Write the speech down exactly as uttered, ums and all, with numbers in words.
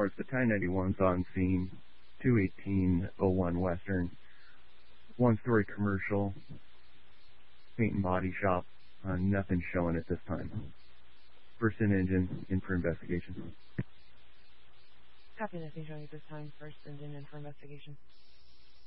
North, the ten ninety-one's on scene, two eighteen oh one Western, one-story commercial, paint and body shop. Uh, nothing showing at this time. First in engine, in for investigation. Copy, nothing showing at this time. First engine in for investigation.